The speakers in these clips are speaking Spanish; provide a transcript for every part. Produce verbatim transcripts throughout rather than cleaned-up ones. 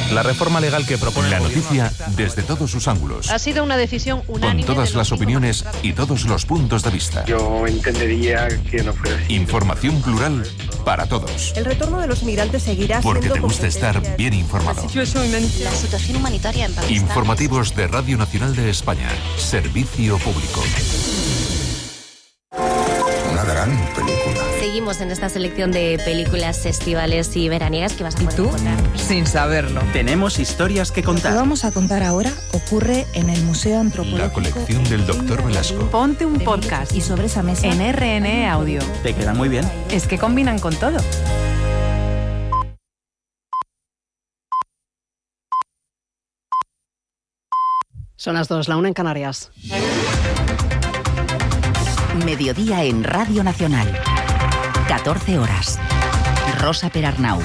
La reforma legal que propone la noticia desde todos sus ángulos. Ha sido una decisión unánime. Con todas las opiniones y todos los puntos de vista. Yo entendería que no fuera así. Información plural para todos. El retorno de los migrantes seguirá Porque siendo te gusta estar bien informado. La situación humanitaria en Pakistán. Informativos de Radio Nacional de España. Servicio público. Una gran película. Seguimos en esta selección de películas estivales y veraniegas que vas a ¿Y poder tú? encontrar. Sin saberlo. Tenemos historias que Lo que contar. vamos a contar ahora ocurre en el Museo Antropológico. La colección del doctor Velasco. Ponte un podcast Y sobre esa mesa en R N E Audio. Te queda muy bien. Es que combinan con todo. Son las dos, la una en Canarias. Mediodía en Radio Nacional. catorce horas. Rosa Perarnau.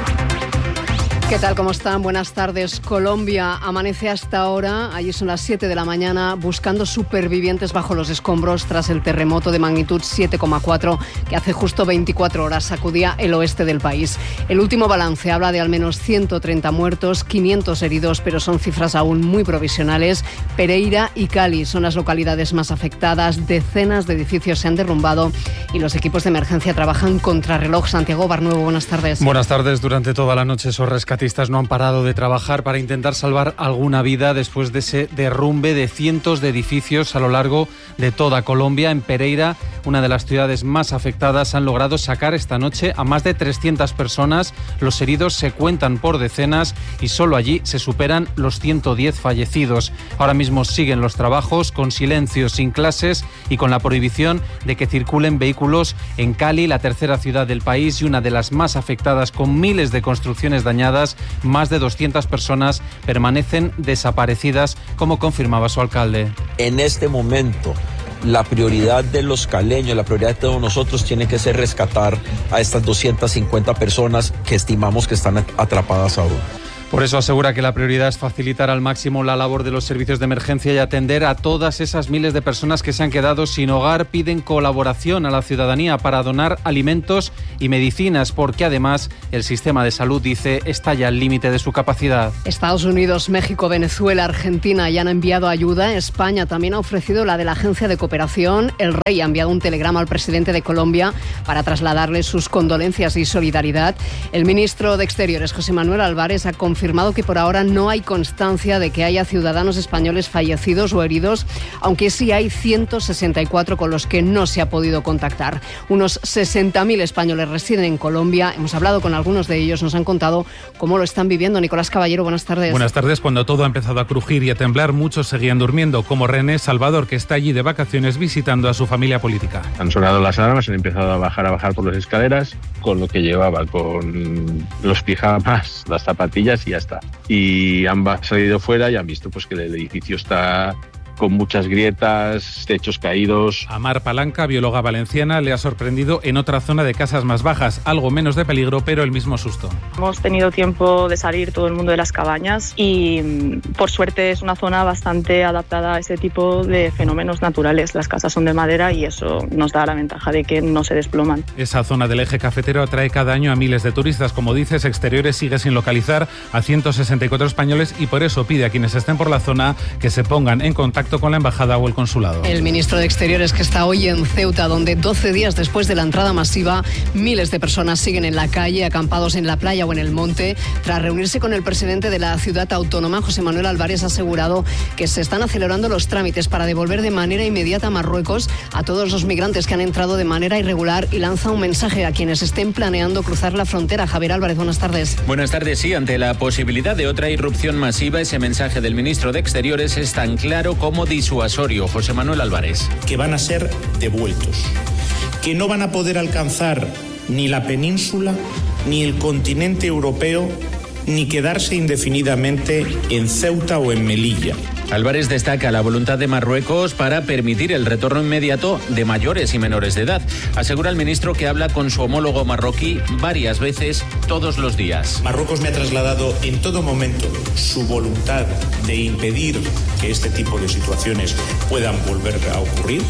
¿Qué tal? ¿Cómo están? Buenas tardes. Colombia amanece hasta ahora, allí son las siete de la mañana, buscando supervivientes bajo los escombros tras el terremoto de magnitud siete coma cuatro que hace justo veinticuatro horas sacudía el oeste del país. El último balance habla de al menos ciento treinta muertos, quinientos heridos, pero son cifras aún muy provisionales. Pereira y Cali son las localidades más afectadas, decenas de edificios se han derrumbado y los equipos de emergencia trabajan contrarreloj. Santiago Barnuevo, buenas tardes. Buenas tardes. Durante toda la noche esos rescatistas no han parado de trabajar para intentar salvar alguna vida después de ese derrumbe de cientos de edificios a lo largo de toda Colombia. En Pereira, una de las ciudades más afectadas, han logrado sacar esta noche a más de trescientas personas. Los heridos se cuentan por decenas y solo allí se superan los ciento diez fallecidos. Ahora mismo siguen los trabajos con silencio, sin clases y con la prohibición de que circulen vehículos en Cali, la tercera ciudad del país y una de las más afectadas, con miles de construcciones dañadas. Más de doscientas personas permanecen desaparecidas, como confirmaba su alcalde. En este momento, la prioridad de los caleños, la prioridad de todos nosotros tiene que ser rescatar a estas doscientas cincuenta personas que estimamos que están atrapadas aún. Por eso asegura que la prioridad es facilitar al máximo la labor de los servicios de emergencia y atender a todas esas miles de personas que se han quedado sin hogar. Piden colaboración a la ciudadanía para donar alimentos y medicinas, porque además el sistema de salud, dice, está ya al límite de su capacidad. Estados Unidos, México, Venezuela, Argentina ya han enviado ayuda. España también ha ofrecido la de la Agencia de Cooperación. El Rey ha enviado un telegrama al presidente de Colombia para trasladarle sus condolencias y solidaridad. El ministro de Exteriores, José Manuel Álvarez, ha confirmado confirmado que por ahora no hay constancia de que haya ciudadanos españoles fallecidos o heridos, aunque sí hay ciento sesenta y cuatro con los que no se ha podido contactar. Unos sesenta mil españoles residen en Colombia. Hemos hablado con algunos de ellos, nos han contado cómo lo están viviendo. Nicolás Caballero, buenas tardes. Buenas tardes. Cuando todo ha empezado a crujir y a temblar, muchos seguían durmiendo, como René Salvador, que está allí de vacaciones visitando a su familia política. Han sonado las alarmas, han empezado a bajar, a bajar por las escaleras con lo que llevaba, con los pijamas, las zapatillas y ya está. Y han salido fuera y han visto pues que el edificio está con muchas grietas, techos caídos. A Mar Palanca, bióloga valenciana, le ha sorprendido en otra zona de casas más bajas, algo menos de peligro, pero el mismo susto. Hemos tenido tiempo de salir todo el mundo de las cabañas y por suerte es una zona bastante adaptada a este tipo de fenómenos naturales. Las casas son de madera y eso nos da la ventaja de que no se desploman. Esa zona del eje cafetero atrae cada año a miles de turistas. Como dices, Exteriores sigue sin localizar a ciento sesenta y cuatro españoles y por eso pide a quienes estén por la zona que se pongan en contacto con la embajada o el consulado. El ministro de Exteriores, que está hoy en Ceuta, donde doce días después de la entrada masiva, miles de personas siguen en la calle, acampados en la playa o en el monte. Tras reunirse con el presidente de la ciudad autónoma, José Manuel Álvarez, ha asegurado que se están acelerando los trámites para devolver de manera inmediata a Marruecos a todos los migrantes que han entrado de manera irregular y lanza un mensaje a quienes estén planeando cruzar la frontera. Javier Álvarez, buenas tardes. Buenas tardes. Sí, ante la posibilidad de otra irrupción masiva, ese mensaje del ministro de Exteriores es tan claro como disuasorio. José Manuel Álvarez. Que van a ser devueltos, que no van a poder alcanzar ni la península, ni el continente europeo, ni quedarse indefinidamente en Ceuta o en Melilla. Álvarez destaca la voluntad de Marruecos para permitir el retorno inmediato de mayores y menores de edad. Asegura el ministro que habla con su homólogo marroquí varias veces todos los días. Marruecos me ha trasladado en todo momento su voluntad de impedir que este tipo de situaciones puedan volver a ocurrir.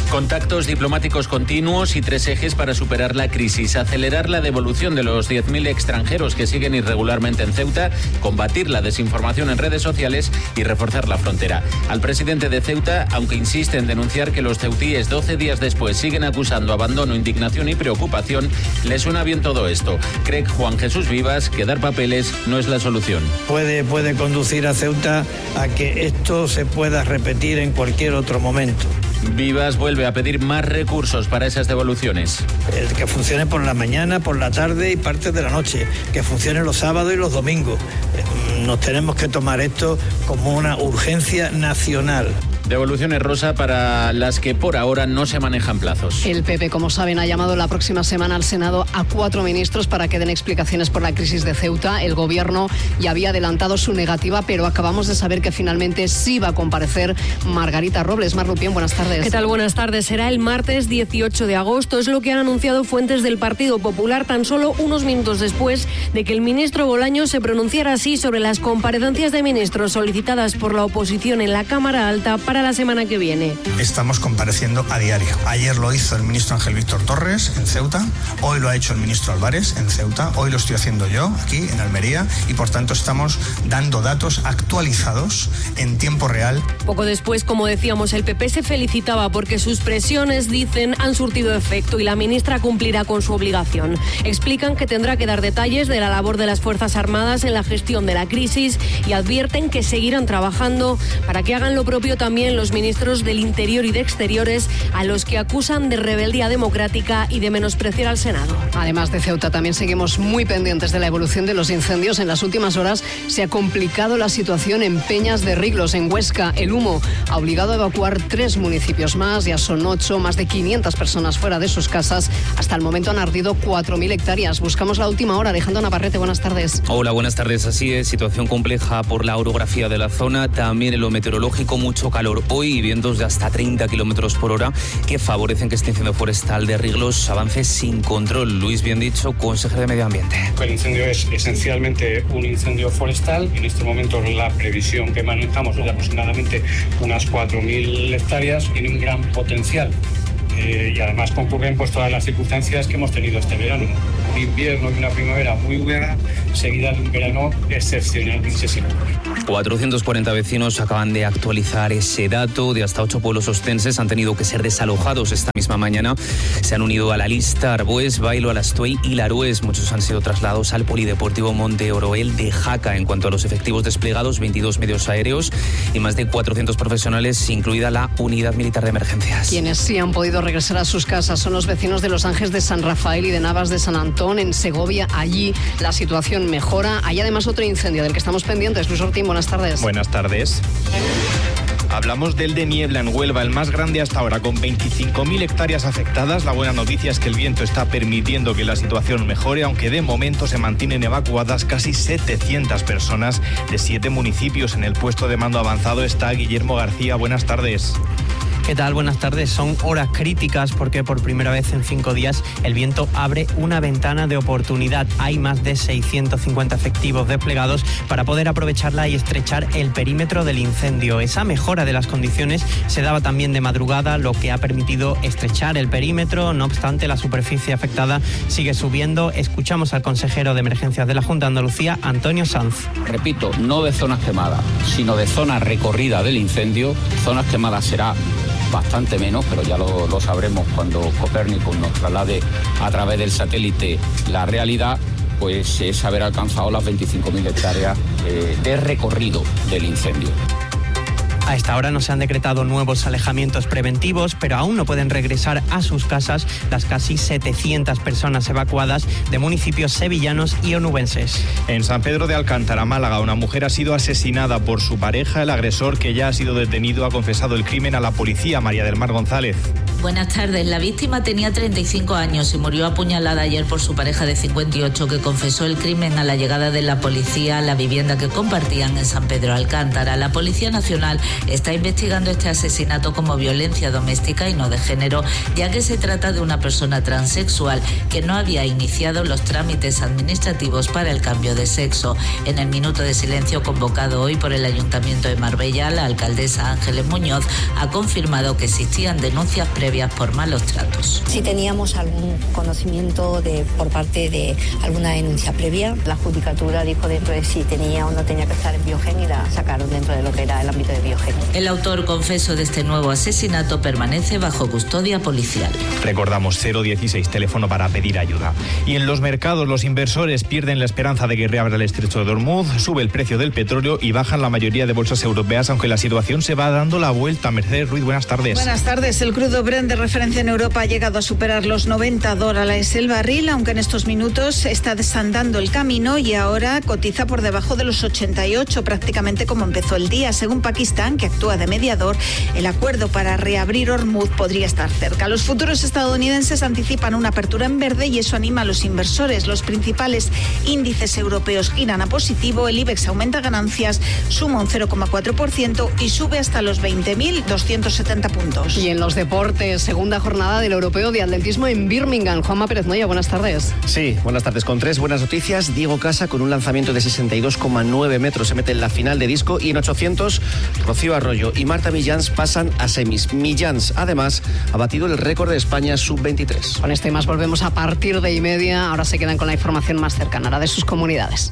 Contactos diplomáticos continuos y tres ejes para superar la crisis. Acelerar la devolución de los diez mil extranjeros que siguen irregularmente en Ceuta, combatir la desinformación en redes sociales y reforzar la frontera. Al presidente de Ceuta, aunque insiste en denunciar que los ceutíes doce días después siguen acusando abandono, indignación y preocupación, le suena bien todo esto. Cree Juan Jesús Vivas que dar papeles no es la solución. Puede, puede conducir a Ceuta a que esto se pueda repetir en cualquier otro momento. Vivas vuelve a pedir más recursos para esas devoluciones. El que funcione por la mañana, por la tarde y parte de la noche, que funcione los sábados y los domingos. Nos tenemos que tomar esto como una urgencia nacional. Devoluciones, Rosa, para las que por ahora no se manejan plazos. El P P, como saben, ha llamado la próxima semana al Senado a cuatro ministros para que den explicaciones por la crisis de Ceuta. El Gobierno ya había adelantado su negativa, pero acabamos de saber que finalmente sí va a comparecer Margarita Robles. Mar Rupién, buenas tardes. ¿Qué tal? Buenas tardes. Será el martes dieciocho de agosto. Es lo que han anunciado fuentes del Partido Popular tan solo unos minutos después de que el ministro Bolaños se pronunciara así sobre las comparecencias de ministros solicitadas por la oposición en la Cámara Alta para la semana que viene. Estamos compareciendo a diario. Ayer lo hizo el ministro Ángel Víctor Torres en Ceuta, hoy lo ha hecho el ministro Álvarez en Ceuta, hoy lo estoy haciendo yo aquí en Almería y por tanto estamos dando datos actualizados en tiempo real. Poco después, como decíamos, el P P se felicitaba porque sus presiones, dicen, han surtido efecto y la ministra cumplirá con su obligación. Explican que tendrá que dar detalles de la labor de las Fuerzas Armadas en la gestión de la crisis y advierten que seguirán trabajando para que hagan lo propio también los ministros del Interior y de Exteriores, a los que acusan de rebeldía democrática y de menospreciar al Senado. Además de Ceuta, también seguimos muy pendientes de la evolución de los incendios. En las últimas horas se ha complicado la situación en Peñas de Riglos, en Huesca. El humo ha obligado a evacuar tres municipios más, ya son ocho, más de quinientas personas fuera de sus casas. Hasta el momento han ardido cuatro mil hectáreas. Buscamos la última hora. Alejandro Navarrete, buenas tardes. Hola, buenas tardes. Así es, situación compleja por la orografía de la zona, también en lo meteorológico, mucho calor hoy y vientos de hasta treinta kilómetros por hora que favorecen que este incendio forestal de Riglos avance sin control. Luis, bien dicho, consejero de Medio Ambiente. El incendio es esencialmente un incendio forestal. En este momento la previsión que manejamos es de aproximadamente unas cuatro mil hectáreas. Tiene un gran potencial. Eh, y además concurren pues todas las circunstancias que hemos tenido este verano. Un invierno y una primavera muy húmeda, seguida de un verano excepcionalmente seco. cuatrocientos cuarenta vecinos acaban de actualizar ese dato. De hasta ocho pueblos ostenses han tenido que ser desalojados esta misma mañana. Se han unido a la lista Arbués, Bailo, Alastuey y Larués. Muchos han sido trasladados al Polideportivo Monte Oroel de Jaca. En cuanto a los efectivos desplegados, veintidós medios aéreos y más de cuatrocientos profesionales, incluida la Unidad Militar de Emergencias. Quienes sí han podido regresar a sus casas son los vecinos de Los Ángeles de San Rafael y de Navas de San Antón, en Segovia. Allí la situación mejora. Hay además otro incendio del que estamos pendientes. Luis Ortín, buenas tardes. Buenas tardes. Hablamos del de Niebla en Huelva, el más grande hasta ahora, con veinticinco mil hectáreas afectadas. La buena noticia es que el viento está permitiendo que la situación mejore, aunque de momento se mantienen evacuadas casi setecientas personas de siete municipios. En el puesto de mando avanzado está Guillermo García. Buenas tardes. ¿Qué tal? Buenas tardes. Son horas críticas porque por primera vez en cinco días el viento abre una ventana de oportunidad. Hay más de seiscientos cincuenta efectivos desplegados para poder aprovecharla y estrechar el perímetro del incendio. Esa mejora de las condiciones se daba también de madrugada, lo que ha permitido estrechar el perímetro. No obstante, la superficie afectada sigue subiendo. Escuchamos al consejero de Emergencias de la Junta de Andalucía, Antonio Sanz. Repito, no de zonas quemadas, sino de zona recorrida del incendio. Zonas quemadas será bastante menos, pero ya lo, lo sabremos cuando Copérnico nos traslade a través del satélite la realidad, pues es haber alcanzado las veinticinco mil hectáreas eh, de recorrido del incendio. A esta hora no se han decretado nuevos alejamientos preventivos, pero aún no pueden regresar a sus casas las casi setecientas personas evacuadas de municipios sevillanos y onubenses. En San Pedro de Alcántara, Málaga, una mujer ha sido asesinada por su pareja. El agresor, que ya ha sido detenido, ha confesado el crimen a la policía. María del Mar González. Buenas tardes. La víctima tenía treinta y cinco años y murió apuñalada ayer por su pareja de cincuenta y ocho, que confesó el crimen a la llegada de la policía a la vivienda que compartían en San Pedro de Alcántara. La Policía Nacional está investigando este asesinato como violencia doméstica y no de género, ya que se trata de una persona transexual que no había iniciado los trámites administrativos para el cambio de sexo. En el minuto de silencio convocado hoy por el Ayuntamiento de Marbella, la alcaldesa Ángeles Muñoz ha confirmado que existían denuncias previas por malos tratos. Si teníamos algún conocimiento de, por parte de alguna denuncia previa, la Judicatura dijo dentro de si tenía o no tenía que estar en Biogen y la sacaron dentro de lo que era el ámbito de Biogen. El autor confeso de este nuevo asesinato permanece bajo custodia policial. Recordamos cero dieciséis, teléfono para pedir ayuda. Y en los mercados los inversores pierden la esperanza de que reabra el estrecho de Hormuz, sube el precio del petróleo y bajan la mayoría de bolsas europeas, aunque la situación se va dando la vuelta. Mercedes Ruiz, buenas tardes. Buenas tardes. El crudo Brent de referencia en Europa ha llegado a superar los noventa dólares el barril, aunque en estos minutos está desandando el camino y ahora cotiza por debajo de los ochenta y ocho, prácticamente como empezó el día. Según Pakistán, que actúa de mediador, el acuerdo para reabrir Hormuz podría estar cerca. Los futuros estadounidenses anticipan una apertura en verde y eso anima a los inversores. Los principales índices europeos giran a positivo, el IBEX aumenta ganancias, suma un cero coma cuatro por ciento y sube hasta los veinte mil doscientos setenta puntos. Y en los deportes, segunda jornada del Europeo de Atletismo en Birmingham. Juanma Pérez Moya, buenas tardes. Sí, buenas tardes. Con tres buenas noticias. Diego Casa con un lanzamiento de sesenta y dos coma nueve metros se mete en la final de disco y en ochocientos Rocío Arroyo y Marta Millans pasan a semis. Millans, además, ha batido el récord de España sub veintitrés. Con esto y más volvemos a partir de y media. Ahora se quedan con la información más cercana, la de sus comunidades.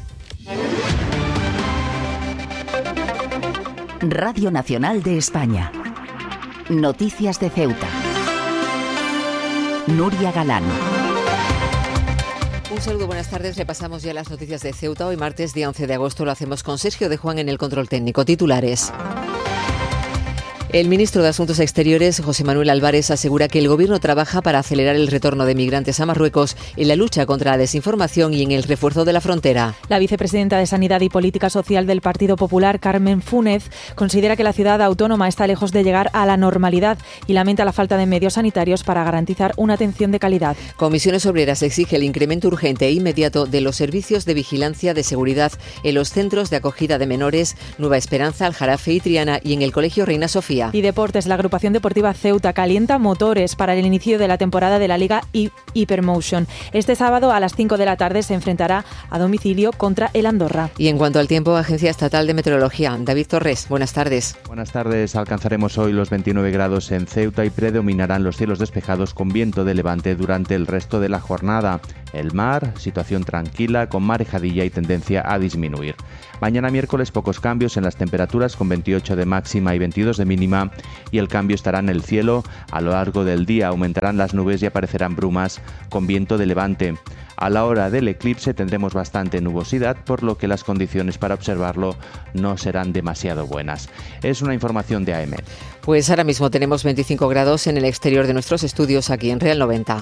Radio Nacional de España. Noticias de Ceuta. Nuria Galán. Un saludo, buenas tardes. Repasamos ya las noticias de Ceuta. Hoy martes, día once de agosto, lo hacemos con Sergio de Juan en el control técnico. Titulares. El ministro de Asuntos Exteriores, José Manuel Álvarez, asegura que el Gobierno trabaja para acelerar el retorno de migrantes a Marruecos en la lucha contra la desinformación y en el refuerzo de la frontera. La vicepresidenta de Sanidad y Política Social del Partido Popular, Carmen Fúnez, considera que la ciudad autónoma está lejos de llegar a la normalidad y lamenta la falta de medios sanitarios para garantizar una atención de calidad. Comisiones Obreras exige el incremento urgente e inmediato de los servicios de vigilancia de seguridad en los centros de acogida de menores Nueva Esperanza, Aljarafe y Triana y en el Colegio Reina Sofía. Y deportes, la agrupación deportiva Ceuta calienta motores para el inicio de la temporada de la Liga Hypermotion. Este sábado a las cinco de la tarde se enfrentará a domicilio contra el Andorra. Y en cuanto al tiempo, Agencia Estatal de Meteorología. David Torres, buenas tardes. Buenas tardes. Alcanzaremos hoy los veintinueve grados en Ceuta y predominarán los cielos despejados con viento de levante durante el resto de la jornada. El mar, situación tranquila, con marejadilla y tendencia a disminuir. Mañana miércoles pocos cambios en las temperaturas con veintiocho de máxima y veintidós de mínima y el cambio estará en el cielo. A lo largo del día aumentarán las nubes y aparecerán brumas con viento de levante. A la hora del eclipse tendremos bastante nubosidad, por lo que las condiciones para observarlo no serán demasiado buenas. Es una información de A M. Pues ahora mismo tenemos veinticinco grados en el exterior de nuestros estudios aquí en Real noventa.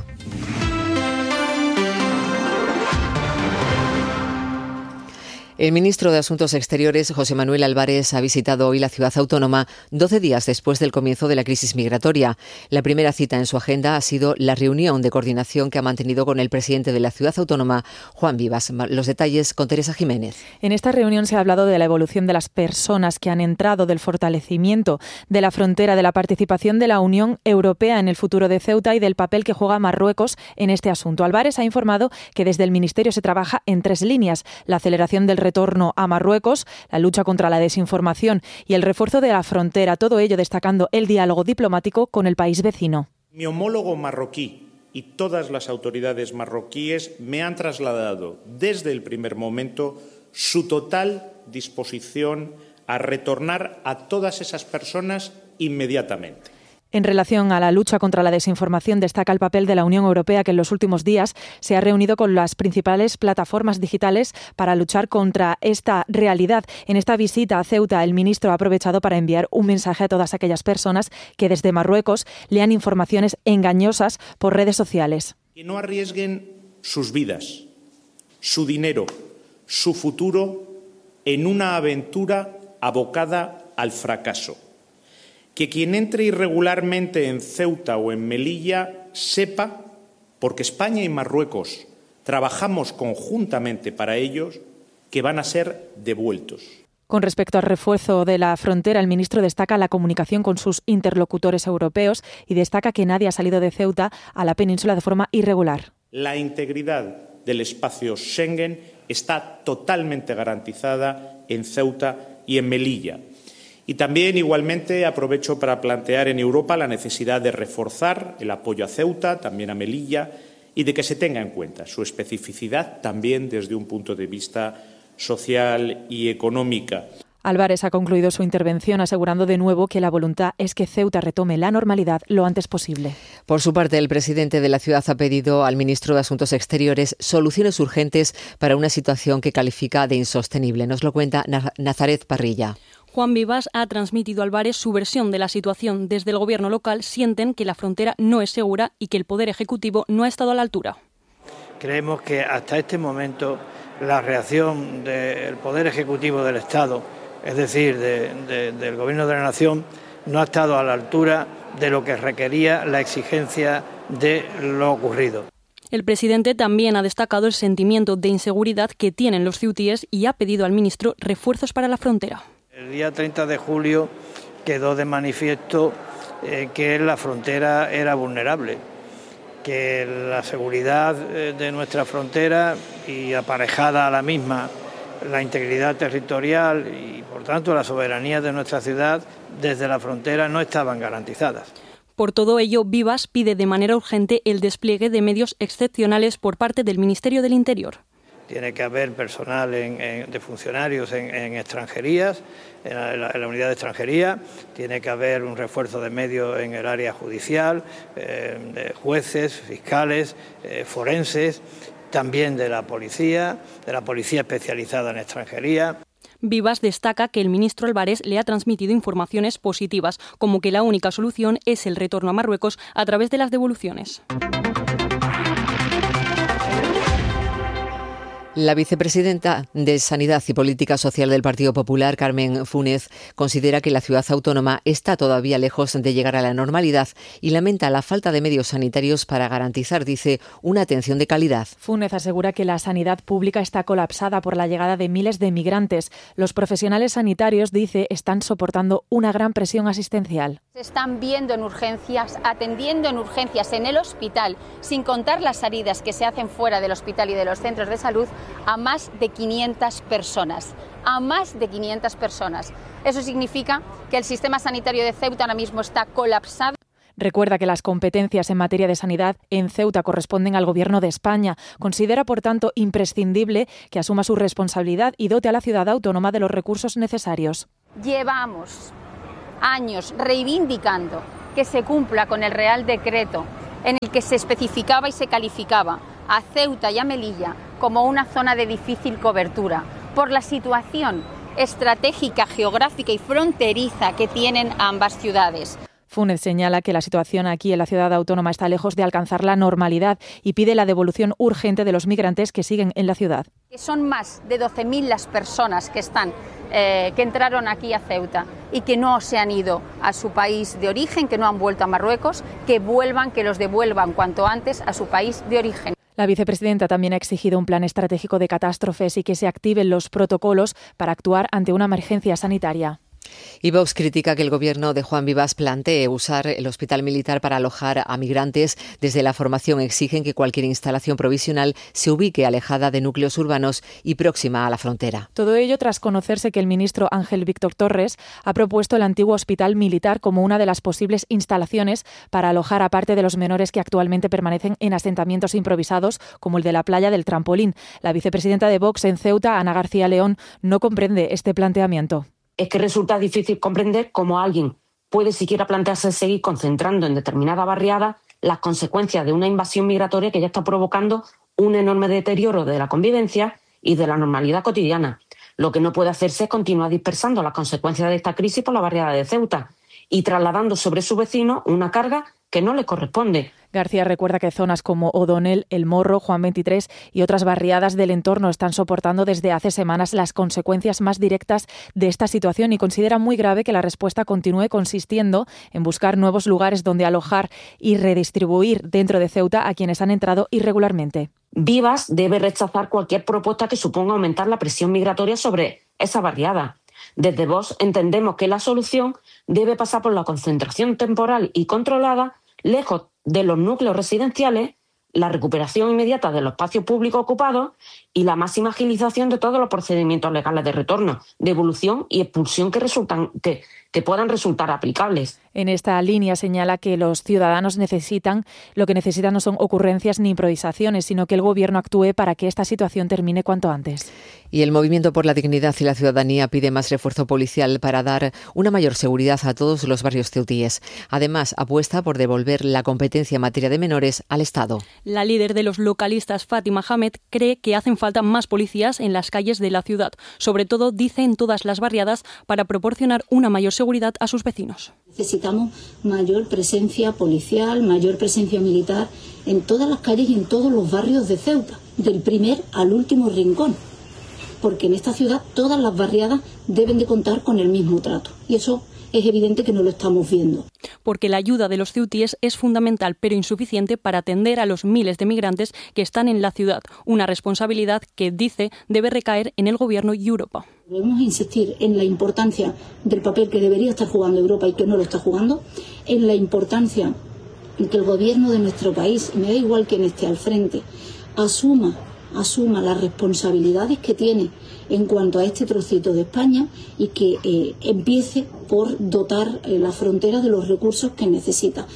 El ministro de Asuntos Exteriores, José Manuel Álvarez, ha visitado hoy la ciudad autónoma doce días después del comienzo de la crisis migratoria. La primera cita en su agenda ha sido la reunión de coordinación que ha mantenido con el presidente de la ciudad autónoma, Juan Vivas. Los detalles con Teresa Jiménez. En esta reunión se ha hablado de la evolución de las personas que han entrado, del fortalecimiento de la frontera, de la participación de la Unión Europea en el futuro de Ceuta y del papel que juega Marruecos en este asunto. Álvarez ha informado que desde el Ministerio se trabaja en tres líneas: la aceleración del retorno a Marruecos, la lucha contra la desinformación y el refuerzo de la frontera, todo ello destacando el diálogo diplomático con el país vecino. Mi homólogo marroquí y todas las autoridades marroquíes me han trasladado desde el primer momento su total disposición a retornar a todas esas personas inmediatamente. En relación a la lucha contra la desinformación, destaca el papel de la Unión Europea, que en los últimos días se ha reunido con las principales plataformas digitales para luchar contra esta realidad. En esta visita a Ceuta, el ministro ha aprovechado para enviar un mensaje a todas aquellas personas que desde Marruecos lean informaciones engañosas por redes sociales. Que no arriesguen sus vidas, su dinero, su futuro en una aventura abocada al fracaso. Que quien entre irregularmente en Ceuta o en Melilla sepa, porque España y Marruecos trabajamos conjuntamente para ellos, que van a ser devueltos. Con respecto al refuerzo de la frontera, el ministro destaca la comunicación con sus interlocutores europeos y destaca que nadie ha salido de Ceuta a la península de forma irregular. La integridad del espacio Schengen está totalmente garantizada en Ceuta y en Melilla. Y también, igualmente, aprovecho para plantear en Europa la necesidad de reforzar el apoyo a Ceuta, también a Melilla, y de que se tenga en cuenta su especificidad también desde un punto de vista social y económica. Álvarez ha concluido su intervención asegurando de nuevo que la voluntad es que Ceuta retome la normalidad lo antes posible. Por su parte, el presidente de la ciudad ha pedido al ministro de Asuntos Exteriores soluciones urgentes para una situación que califica de insostenible. Nos lo cuenta Nazaret Parrilla. Juan Vivas ha transmitido a Álvarez su versión de la situación. Desde el gobierno local sienten que la frontera no es segura y que el Poder Ejecutivo no ha estado a la altura. Creemos que hasta este momento la reacción del Poder Ejecutivo del Estado, es decir, de, de, del Gobierno de la Nación, no ha estado a la altura de lo que requería la exigencia de lo ocurrido. El presidente también ha destacado el sentimiento de inseguridad que tienen los ceutíes y ha pedido al ministro refuerzos para la frontera. El día treinta de julio quedó de manifiesto eh, que la frontera era vulnerable, que la seguridad eh, de nuestra frontera y aparejada a la misma la integridad territorial y, por tanto, la soberanía de nuestra ciudad desde la frontera no estaban garantizadas. Por todo ello, Vivas pide de manera urgente el despliegue de medios excepcionales por parte del Ministerio del Interior. Tiene que haber personal en, en, de funcionarios en, en extranjerías, en la, en la unidad de extranjería, tiene que haber un refuerzo de medios en el área judicial, eh, de jueces, fiscales, eh, forenses, también de la policía, de la policía especializada en extranjería. Vivas destaca que el ministro Álvarez le ha transmitido informaciones positivas, como que la única solución es el retorno a Marruecos a través de las devoluciones. La vicepresidenta de Sanidad y Política Social del Partido Popular, Carmen Fúnez, considera que la ciudad autónoma está todavía lejos de llegar a la normalidad y lamenta la falta de medios sanitarios para garantizar, dice, una atención de calidad. Fúnez asegura que la sanidad pública está colapsada por la llegada de miles de migrantes. Los profesionales sanitarios, dice, están soportando una gran presión asistencial. Se están viendo en urgencias, atendiendo en urgencias en el hospital, sin contar las salidas que se hacen fuera del hospital y de los centros de salud, a más de quinientas personas, a más de quinientas personas. Eso significa que el sistema sanitario de Ceuta ahora mismo está colapsado. Recuerda que las competencias en materia de sanidad en Ceuta corresponden al Gobierno de España. Considera, por tanto, imprescindible que asuma su responsabilidad y dote a la ciudad autónoma de los recursos necesarios. Llevamos años reivindicando que se cumpla con el Real Decreto en el que se especificaba y se calificaba a Ceuta y a Melilla como una zona de difícil cobertura por la situación estratégica, geográfica y fronteriza que tienen ambas ciudades. Fúnez señala que la situación aquí en la ciudad autónoma está lejos de alcanzar la normalidad y pide la devolución urgente de los migrantes que siguen en la ciudad. Son más de doce mil las personas que están, eh, que entraron aquí a Ceuta y que no se han ido a su país de origen, que no han vuelto a Marruecos, que vuelvan, que los devuelvan cuanto antes a su país de origen. La vicepresidenta también ha exigido un plan estratégico de catástrofes y que se activen los protocolos para actuar ante una emergencia sanitaria. Y Vox critica que el gobierno de Juan Vivas plantee usar el hospital militar para alojar a migrantes. Desde la formación exigen que cualquier instalación provisional se ubique alejada de núcleos urbanos y próxima a la frontera. Todo ello tras conocerse que el ministro Ángel Víctor Torres ha propuesto el antiguo hospital militar como una de las posibles instalaciones para alojar a parte de los menores que actualmente permanecen en asentamientos improvisados como el de la playa del Trampolín. La vicepresidenta de Vox en Ceuta, Ana García León, no comprende este planteamiento. Es que resulta difícil comprender cómo alguien puede siquiera plantearse seguir concentrando en determinada barriada las consecuencias de una invasión migratoria que ya está provocando un enorme deterioro de la convivencia y de la normalidad cotidiana. Lo que no puede hacerse es continuar dispersando las consecuencias de esta crisis por la barriada de Ceuta y trasladando sobre sus vecinos una carga que no le corresponde. García recuerda que zonas como O'Donnell, El Morro, Juan veintitrés y otras barriadas del entorno están soportando desde hace semanas las consecuencias más directas de esta situación y considera muy grave que la respuesta continúe consistiendo en buscar nuevos lugares donde alojar y redistribuir dentro de Ceuta a quienes han entrado irregularmente. Vivas debe rechazar cualquier propuesta que suponga aumentar la presión migratoria sobre esa barriada. Desde Vox entendemos que la solución debe pasar por la concentración temporal y controlada, lejos de los núcleos residenciales, la recuperación inmediata de los espacios públicos ocupados y la máxima agilización de todos los procedimientos legales de retorno, devolución y expulsión que resultan que, que puedan resultar aplicables. En esta línea señala que los ciudadanos necesitan, lo que necesitan no son ocurrencias ni improvisaciones, sino que el Gobierno actúe para que esta situación termine cuanto antes. Y el Movimiento por la Dignidad y la Ciudadanía pide más refuerzo policial para dar una mayor seguridad a todos los barrios ceutíes. Además, apuesta por devolver la competencia en materia de menores al Estado. La líder de los localistas, Fátima Hamed, cree que hacen falta más policías en las calles de la ciudad, sobre todo, dice, en todas las barriadas, para proporcionar una mayor seguridad a sus vecinos. Necesitamos mayor presencia policial, mayor presencia militar en todas las calles y en todos los barrios de Ceuta, del primer al último rincón, porque en esta ciudad todas las barriadas deben de contar con el mismo trato, y eso es evidente que no lo estamos viendo. Porque la ayuda de los ceutíes es fundamental, pero insuficiente para atender a los miles de migrantes que están en la ciudad, una responsabilidad que, dice, debe recaer en el Gobierno y Europa. Debemos insistir en la importancia del papel que debería estar jugando Europa y que no lo está jugando, en la importancia en que el Gobierno de nuestro país, me da igual quién esté al frente, asuma, asuma las responsabilidades que tiene en cuanto a este trocito de España y que eh, empiece por dotar eh, la frontera de los recursos que necesita.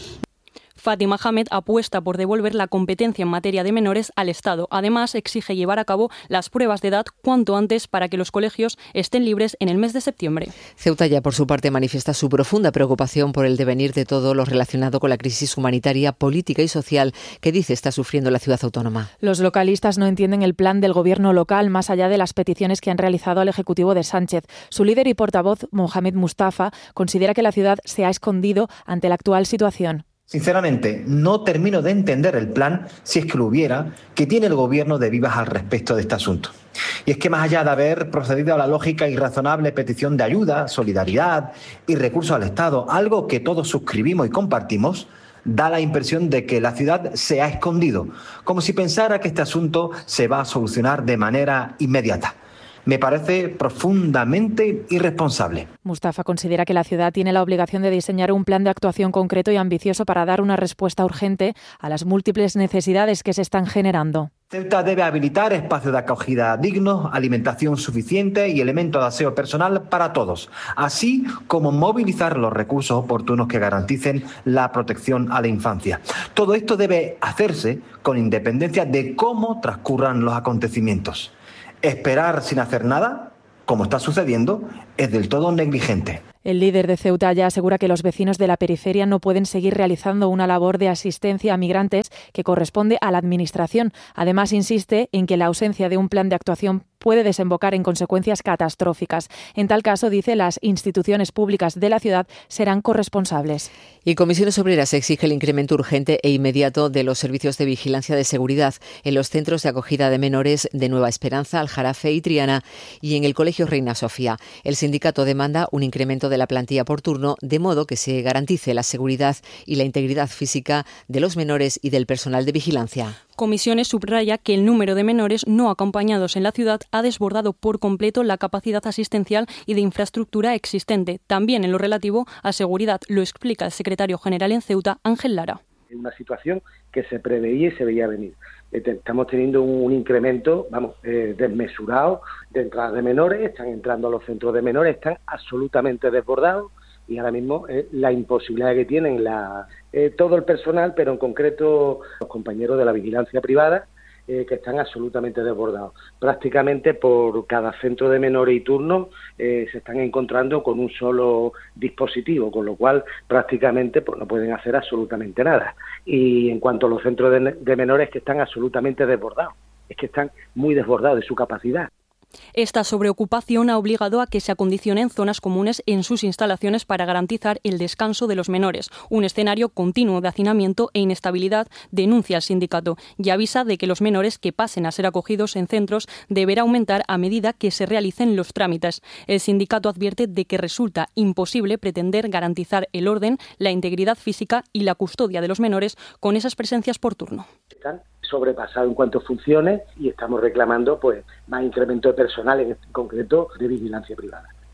Fátima Hamed apuesta por devolver la competencia en materia de menores al Estado. Además, exige llevar a cabo las pruebas de edad cuanto antes para que los colegios estén libres en el mes de septiembre. Ceuta ya, por su parte, manifiesta su profunda preocupación por el devenir de todo lo relacionado con la crisis humanitaria, política y social que, dice, está sufriendo la ciudad autónoma. Los localistas no entienden el plan del gobierno local más allá de las peticiones que han realizado al Ejecutivo de Sánchez. Su líder y portavoz, Mohamed Mustafa, considera que la ciudad se ha escondido ante la actual situación. Sinceramente, no termino de entender el plan, si es que lo hubiera, que tiene el Gobierno de Vivas al respecto de este asunto. Y es que más allá de haber procedido a la lógica y razonable petición de ayuda, solidaridad y recursos al Estado, algo que todos suscribimos y compartimos, da la impresión de que la ciudad se ha escondido, como si pensara que este asunto se va a solucionar de manera inmediata. Me parece profundamente irresponsable. Mustafa considera que la ciudad tiene la obligación de diseñar un plan de actuación concreto y ambicioso para dar una respuesta urgente a las múltiples necesidades que se están generando. Ceuta debe habilitar espacios de acogida dignos, alimentación suficiente y elementos de aseo personal para todos, así como movilizar los recursos oportunos que garanticen la protección a la infancia. Todo esto debe hacerse con independencia de cómo transcurran los acontecimientos. Esperar sin hacer nada, como está sucediendo, es del todo negligente. El líder de Ceuta ya asegura que los vecinos de la periferia no pueden seguir realizando una labor de asistencia a migrantes que corresponde a la Administración. Además, insiste en que la ausencia de un plan de actuación puede desembocar en consecuencias catastróficas. En tal caso, dice, las instituciones públicas de la ciudad serán corresponsables. Y Comisiones Obreras exige el incremento urgente e inmediato de los servicios de vigilancia de seguridad en los centros de acogida de menores de Nueva Esperanza, Aljarafe y Triana y en el Colegio Reina Sofía. El sindicato demanda un incremento de la plantilla por turno, de modo que se garantice la seguridad y la integridad física de los menores y del personal de vigilancia. Comisiones subraya que el número de menores no acompañados en la ciudad ha desbordado por completo la capacidad asistencial y de infraestructura existente. También en lo relativo a seguridad, lo explica el secretario general en Ceuta, Ángel Lara. Es una situación que se preveía y se veía venir. Estamos teniendo un incremento, vamos, eh, desmesurado de entradas de menores, están entrando a los centros de menores, están absolutamente desbordados y ahora mismo eh, la imposibilidad que tienen la, eh, todo el personal, pero en concreto los compañeros de la vigilancia privada, eh, que están absolutamente desbordados. Prácticamente por cada centro de menores y turno eh, se están encontrando con un solo dispositivo, con lo cual prácticamente pues, no pueden hacer absolutamente nada. Y en cuanto a los centros de, de menores, que están absolutamente desbordados, es que están muy desbordados de su capacidad. Esta sobreocupación ha obligado a que se acondicionen zonas comunes en sus instalaciones para garantizar el descanso de los menores. Un escenario continuo de hacinamiento e inestabilidad, denuncia el sindicato, y avisa de que los menores que pasen a ser acogidos en centros deberá aumentar a medida que se realicen los trámites. El sindicato advierte de que resulta imposible pretender garantizar el orden, la integridad física y la custodia de los menores con esas presencias por turno. Están sobrepasados en cuanto a funciones y estamos reclamando pues más incremento de personal, en concreto de vigilancia privada.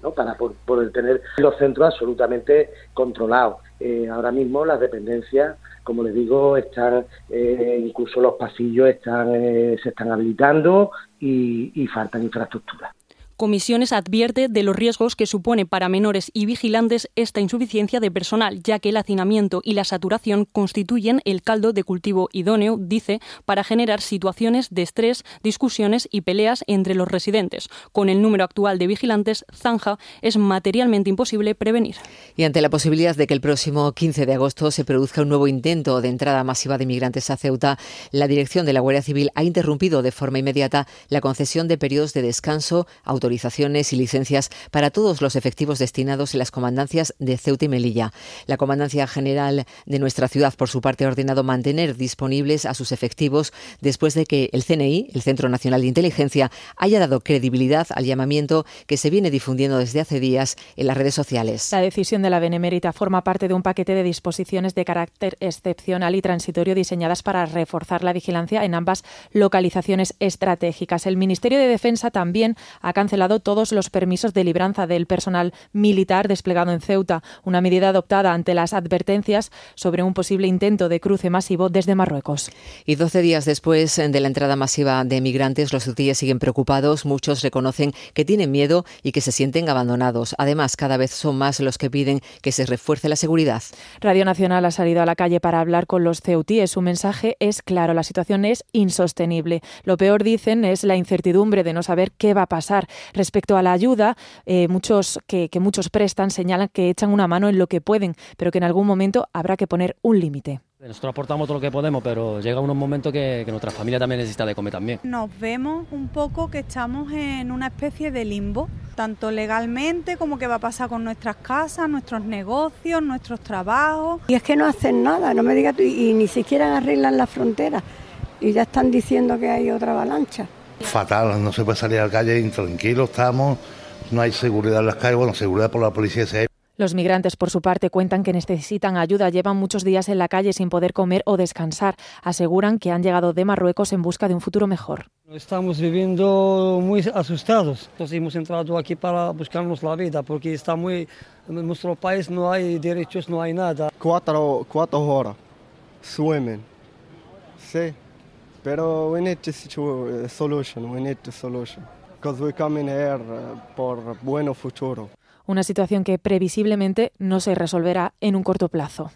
¿no? Para poder tener los centros absolutamente controlados. Eh, ahora mismo las dependencias, como les digo, están eh, incluso los pasillos están eh, se están habilitando y, y faltan infraestructuras. Comisiones advierte de los riesgos que supone para menores y vigilantes esta insuficiencia de personal, ya que el hacinamiento y la saturación constituyen el caldo de cultivo idóneo, dice, para generar situaciones de estrés, discusiones y peleas entre los residentes. Con el número actual de vigilantes, Zanja es materialmente imposible prevenir. Y ante la posibilidad de que el próximo quince de agosto se produzca un nuevo intento de entrada masiva de inmigrantes a Ceuta, la dirección de la Guardia Civil ha interrumpido de forma inmediata la concesión de periodos de descanso, autorizaciones y licencias para todos los efectivos destinados en las comandancias de Ceuta y Melilla. La Comandancia General de nuestra ciudad, por su parte, ha ordenado mantener disponibles a sus efectivos después de que el C N I, el Centro Nacional de Inteligencia, haya dado credibilidad al llamamiento que se viene difundiendo desde hace días en las redes sociales. La decisión de la Benemérita forma parte de un paquete de disposiciones de carácter excepcional y transitorio diseñadas para reforzar la vigilancia en ambas localizaciones estratégicas. El Ministerio de Defensa también ha cancelado todos los permisos de libranza del personal militar desplegado en Ceuta, una medida adoptada ante las advertencias sobre un posible intento de cruce masivo desde Marruecos. Y doce días después de la entrada masiva de migrantes, los ceutíes siguen preocupados. Muchos reconocen que tienen miedo y que se sienten abandonados. Además, cada vez son más los que piden que se refuerce la seguridad. Radio Nacional ha salido a la calle para hablar con los ceutíes. Su mensaje es claro: la situación es insostenible. Lo peor, dicen, es la incertidumbre de no saber qué va a pasar. Respecto a la ayuda, eh, muchos que, que muchos prestan señalan que echan una mano en lo que pueden, pero que en algún momento habrá que poner un límite. Nosotros aportamos todo lo que podemos, pero llega unos momentos que, que nuestra familia también necesita de comer también. Nos vemos un poco que estamos en una especie de limbo, tanto legalmente como qué va a pasar con nuestras casas, nuestros negocios, nuestros trabajos. Y es que no hacen nada, no me digas tú, y, y ni siquiera arreglan las fronteras, y ya están diciendo que hay otra avalancha. Fatal, no se puede salir a la calle, intranquilos estamos, no hay seguridad en las calles, bueno, seguridad por la policía se hay. Los migrantes, por su parte, cuentan que necesitan ayuda. Llevan muchos días en la calle sin poder comer o descansar. Aseguran que han llegado de Marruecos en busca de un futuro mejor. Estamos viviendo muy asustados. Entonces hemos entrado aquí para buscarnos la vida, porque está muy, en nuestro país no hay derechos, no hay nada. Cuatro, cuatro horas, suemen, sí. Pero we need to uh, solution, we need to solution, because we coming here uh, por bueno futuro. Una situación que previsiblemente no se resolverá en un corto plazo.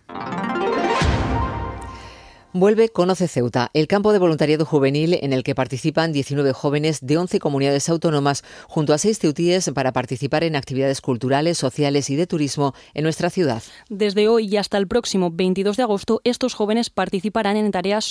Vuelve Conoce Ceuta, el campo de voluntariado juvenil en el que participan diecinueve jóvenes de once comunidades autónomas junto a seis ceutíes para participar en actividades culturales, sociales y de turismo en nuestra ciudad. Desde hoy y hasta el próximo veintidós de agosto, estos jóvenes participarán en tareas